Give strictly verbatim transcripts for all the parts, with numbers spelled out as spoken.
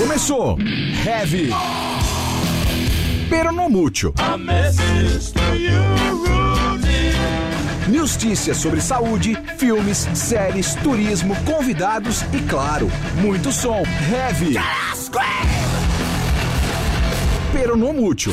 Começou Heavy Pero no Mucho. Notícias sobre saúde, filmes, séries, turismo, convidados e, claro, muito som. Heavy Pero no Mucho.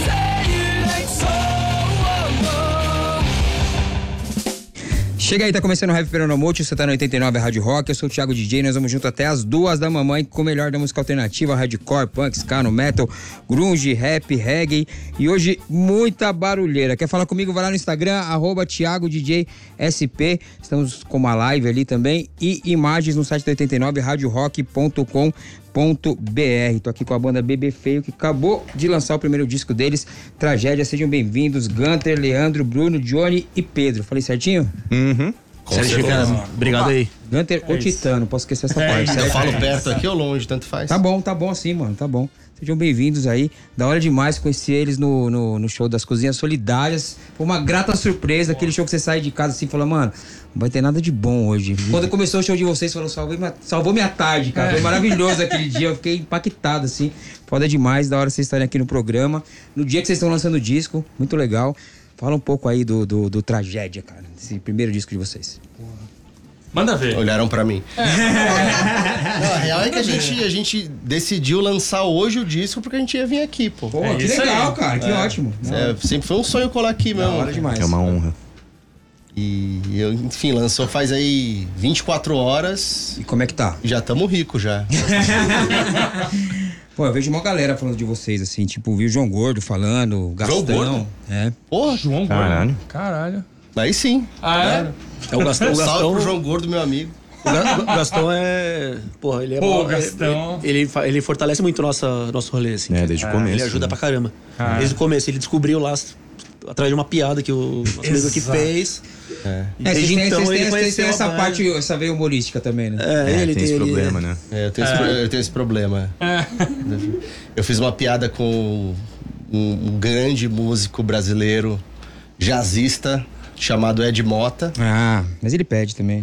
Chega aí, tá começando o Heavy Pero no Mucho, você tá no oitenta e nove Rádio Rock, eu sou o Thiago D J, nós vamos junto até as duas da mamãe com o melhor da música alternativa, hardcore, punk, ska, no metal, grunge, rap, reggae e hoje muita barulheira. Quer falar comigo? Vai lá no Instagram, arroba Thiago D J S P, estamos com uma live ali também e imagens no site da oitenta e nove, rádio rock ponto com ponto b r. Tô aqui com a banda Bebê Feio, que acabou de lançar o primeiro disco deles, Tragédia. Sejam bem-vindos, Gunter, Leandro, Bruno, Johnny e Pedro. Falei certinho? Uhum. Sérgio, cara, obrigado aí. Gunter é ou Titano, posso esquecer essa é parte. isso, certo? eu falo perto aqui ou longe, tanto faz. Tá bom, tá bom assim, mano, tá bom. Sejam bem-vindos aí. Da hora demais conhecer eles no, no, no show das Cozinhas Solidárias. Foi uma grata surpresa, aquele show que você sai de casa assim e fala, mano, não vai ter nada de bom hoje. Quando começou o show de vocês, falou, salvou minha, salvou minha tarde, cara. Foi maravilhoso aquele dia, eu fiquei impactado, assim. Foda demais, da hora vocês estarem aqui no programa. No dia que vocês estão lançando o disco, muito legal. Fala um pouco aí do, do, do Tragédia, cara, esse primeiro disco de vocês. Manda ver. Olharam pra mim. Não, a real é que a gente, a gente decidiu lançar hoje o disco porque a gente ia vir aqui, pô. Pô, É que isso legal, aí. cara, que É. ótimo. É, sempre foi um sonho colar aqui Da mesmo. hora demais. É uma honra. E, eu, enfim, lançou faz aí vinte e quatro horas E como é que tá? e já tamo rico já. Pô, eu vejo uma galera falando de vocês, assim, tipo, vi o João Gordo falando, Gastão. Gordo? É. Porra, João Caralho. Gordo. Caralho. aí sim. Ah, é? É o Gastão, o Salve Gastão, pro João Gordo, meu amigo. o Ga- o Gastão é, porra, ele é Pô, mó- o Gastão. Ele, ele, fa- ele fortalece muito nossa nosso rolê assim. É, desde o começo. Ele ajuda né? pra caramba. Ah. Desde o começo ele descobriu lá através de uma piada que o nosso amigo aqui Exato. fez. É. E É, vocês desde têm, então vocês têm- ele vocês têm conheceu essa a banda. parte, essa veia humorística também, né? É, É, ele tem esse ele- problema, né? É, eu, tenho esse, pro- eu tenho esse problema. Eu fiz uma piada com um, um grande músico brasileiro, jazzista, chamado Ed Mota. Ah, mas ele pede também.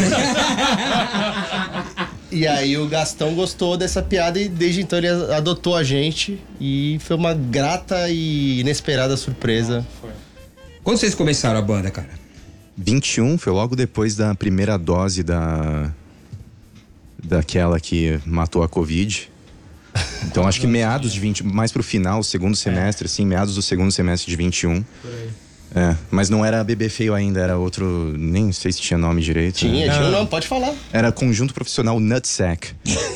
E aí o Gastão gostou dessa piada e desde então ele adotou a gente. E foi uma grata e inesperada surpresa. Quando vocês começaram a banda, cara? vinte e um foi logo depois da primeira dose da daquela que matou a Covid. Então acho que meados de vinte, mais pro final, segundo semestre, assim, meados do segundo semestre de vinte e um. É, mas não era Bebê Feio ainda, era outro, nem sei se tinha nome direito. Tinha, né? tinha um nome, pode falar. Era Conjunto Profissional Nutsack.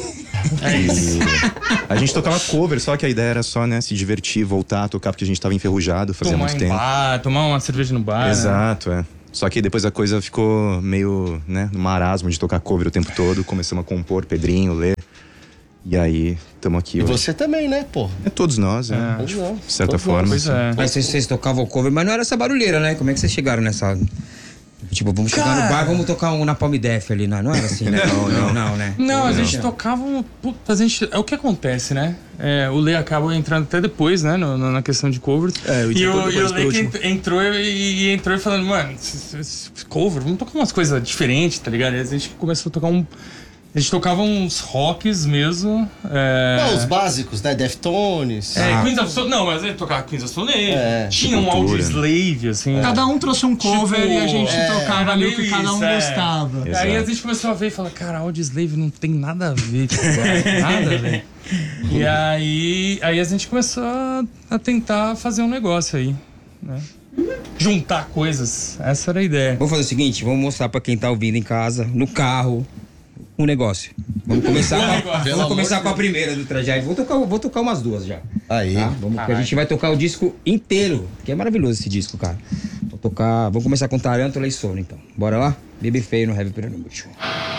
E a gente tocava cover, só que a ideia era só, né, se divertir, voltar a tocar, porque a gente tava enferrujado, fazia Tomar muito em tempo. bar, tomar uma cerveja no bar. Exato, é. Só que depois a coisa ficou meio, né, no marasmo de tocar cover o tempo todo. Começamos a compor, Pedrinho, ler. E aí, estamos aqui E hoje. você também, né, pô? É todos nós, é. Todos nós. De certa Todos forma. Pois é. Mas vocês, vocês tocavam cover, mas não era essa barulheira, né? Como é que vocês chegaram nessa... Tipo, vamos chegar Cara. no bar, vamos tocar um Napalm Death ali, não, não era assim, né? Não, não, não, né? Não, a gente tocava um. Puta, a gente, é o que acontece, né? É, o Lê acaba entrando até depois, né? No, no- na questão de covers. É, eu e entrei o, por- e o por Lê que último. ent- entrou e, e entrou e falando, mano, esse- esse cover, vamos tocar umas coisas diferentes, tá ligado? E a gente começou a tocar um. A gente tocava uns rocks mesmo. É, Não, os básicos, né? Deftones. é, Queens of Stone. Não, mas ele tocava Queens of Stone Age. É, Tinha um Sepultura. Audioslave, assim. Cada um trouxe um cover Tipo, e a gente é, tocava era ali o que meio cada um isso, é. gostava. Aí Exato. a gente começou a ver e falou, cara, Audioslave não tem nada a ver, tá ligado? Nada a ver. E aí, aí a gente começou a, a tentar fazer um negócio aí, né? Juntar coisas. Essa era a ideia. Vamos fazer o seguinte, vamos mostrar pra quem tá ouvindo em casa, no carro, um negócio. Vamos começar, Um com, a, negócio. Pelo vamos começar amor com a de primeira do Tragédia. Vou tocar, vou tocar umas duas já. Aí. Tá? Vamos, porque a gente vai tocar o disco inteiro, que é maravilhoso esse disco, cara. Vou tocar, vamos começar com Tarântula e Sono, então. Bora lá? Bebê Feio no Heavy Pero no Mucho.